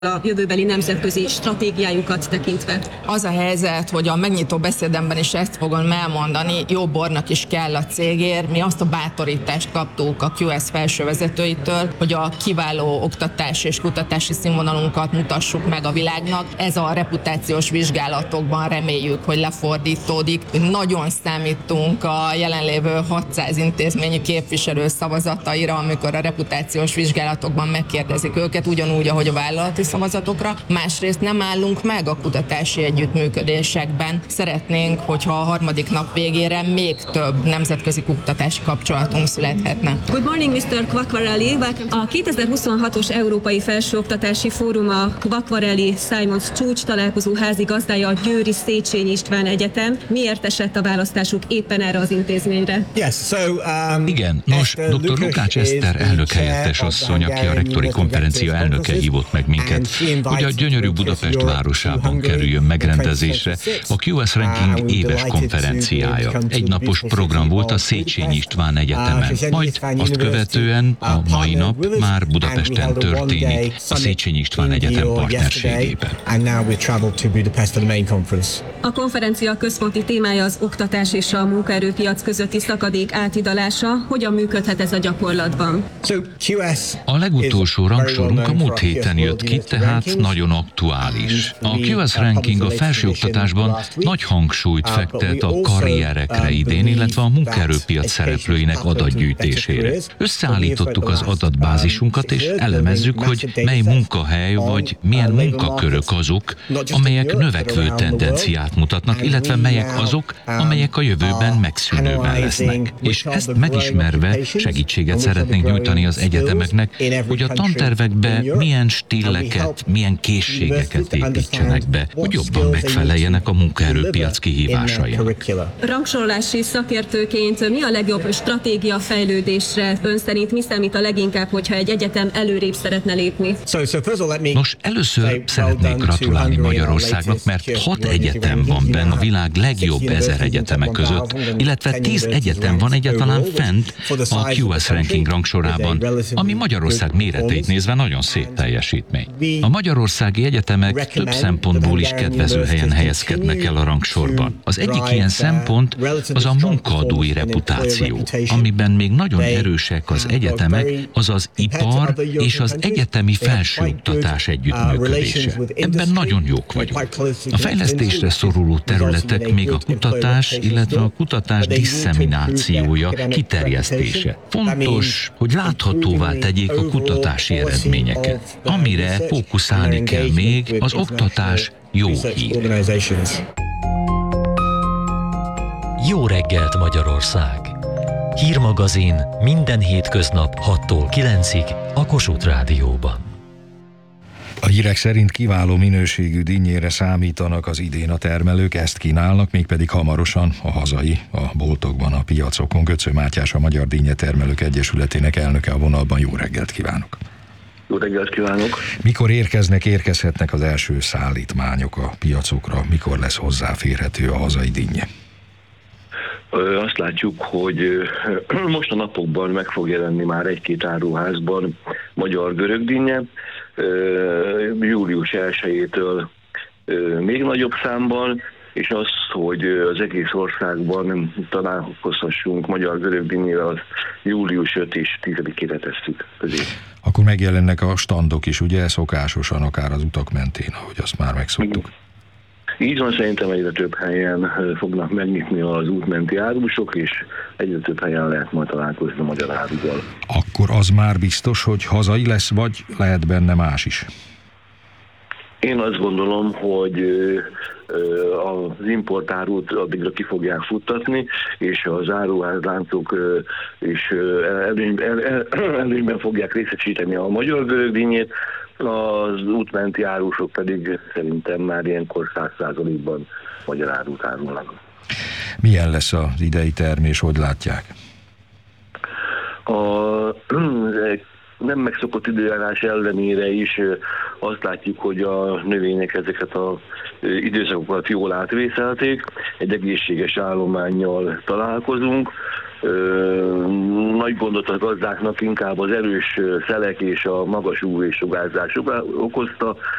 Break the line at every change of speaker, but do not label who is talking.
a jövőbeli nemzetközi stratégiájukat tekintve?
Az a helyzet, hogy a megnyitó beszédemben is ezt fogom elmondani, jó bornak is kell a cégért. Mi azt a bátorítást kaptuk a QS felsővezetőitől, hogy a kiváló oktatási és kutatási színvonalunkat mutassuk meg a világnak. Ez a reputációs vizsgálatokban reméljük, hogy lefordítódik. Nagyon számítunk a jelenlévő 600 intézményi képviselő szavazataira, amikor a reputációs vizsgálatokban megkérdezik őket, ugyanúgy, ahogy a vállalati szavazatokra. Másrészt nem állunk meg a kutatási együttműködésekben. Szeretnénk, hogyha a harmadik nap végére még több nemzetközi kutatási kapcsolatunk születhetne.
Good morning, Mr. Quacquarelli. A 2026-os Európai Felsőoktatási Fórum a Quacquarelli Simons csúcs találkozó házigazdája a Győri Széchenyi István Egyetem. Miért esett a választásuk éppen erre az intézményre?
Igen, nos, dr. Lukács Eszter elnökhelyettes asszony, aki a rektori konferencia elnöke hívott meg minket, hogy a gyönyörű Budapest városában kerüljön megrendezésre a QS Ranking éves konferenciája. Egynapos program volt a Széchenyi István Egyetemen, majd azt követően a mai nap már Budapesten történik a Széchenyi István Egyetem partnerségében.
A konferencia központi témája az oktatás és a munkaerőpiac közötti szakadék átidalása. Hogyan működhet ez a gyakorlatban?
A legutolsó rangsorunk a múlt héten jött ki, tehát nagyon aktuális. A QS Ranking a felsőoktatásban nagy hangsúlyt fektet a karrierekre idén, illetve a munkaerőpiac szereplőinek adatgyűjtésére. Összeállítottuk az adatbázisunkat, és elemezzük, hogy mely munkahely vagy milyen munkakörök azok, amelyek növekvő tendenciát mutatnak, illetve melyek azok, amelyek a jövőben megszűnőben lesznek. És ezt megismerve segítséget szeretnénk nyújtani az egyetemeknek, hogy a tantervekbe milyen stilleket, milyen készségeket építsenek be, hogy jobban megfeleljenek a munkaerőpiac kihívásainak.
Rangsorolási szakértőként mi a legjobb stratégia fejlődésre? Ön szerint mi számít a leginkább, hogyha egy egyetem előrébb szeretne lépni?
Nos, először szeretnék gratulálni Magyarországnak, mert 6 egyetem van benne a világ legjobb 1000 egyetemek között, illetve 10 egyetem van egyáltalán fent a QS Ranking rangsorában, ami Magyarország méreteit nézve nagyon szép teljesítmény. A magyarországi egyetemek több szempontból is kedvező helyen helyezkednek el a rangsorban. Az egyik ilyen szempont az a munkaadói reputáció, amiben még nagyon erősek az egyetemek, az az ipar és az egyetemi felsőoktatás együttműködése. Ebben nagyon jók vagyunk. A fejlesztésre szoruló területek még a kutatás, illetve a kutatás disszeminációja, kiterjesztése. Fontos, hogy láthatóvá tegyék a kutatási eredményeket. Amire fókuszálni kell még, az oktatás jó hír.
Jó reggelt, Magyarország! Hírmagazin minden hétköznap 6-tól 9-ig a Kossuth Rádióban.
A hírek szerint kiváló minőségű dinnyére számítanak az idén a termelők, ezt kínálnak, mégpedig hamarosan a hazai, a boltokban, a piacokon. Götző Mátyás, a Magyar Dinnyetermelők Egyesületének elnöke a vonalban. Jó reggelt kívánok!
Jó reggelt kívánok!
Mikor érkezhetnek az első szállítmányok a piacokra? Mikor lesz hozzáférhető a hazai dinnye?
Azt látjuk, hogy most a napokban meg fog jelenni már egy-két áruházban magyar görögdinnye. Július 1-től még nagyobb számban, és az, hogy az egész országban találkozhassunk magyar görögdinnyével, az július 5 és 10-ére tesszük közé.
Akkor megjelennek a standok is, ugye, szokásosan, akár az utak mentén, ahogy azt már megszoktuk.
Így van, szerintem egyre több helyen fognak megnyitni az útmenti árusok, és egyre több helyen lehet majd találkozni a magyar áruval.
Akkor az már biztos, hogy hazai lesz, vagy lehet benne más is?
Én azt gondolom, hogy az importárút addigra ki fogják futtatni, és az áruházláncok is előnyben fogják részesíteni a magyar görögdinnyét, az útmenti árusok pedig szerintem már ilyenkor 100%-ban magyar árut árulnak.
Milyen lesz az idei termés, hogy látják?
Nem megszokott időjárás ellenére is azt látjuk, hogy a növények ezeket az időszakokat jól átvészelték, egy egészséges állománnyal találkozunk. Nagy gondot a gazdáknak inkább az erős szelek és a magas UV-sugárzás okozta.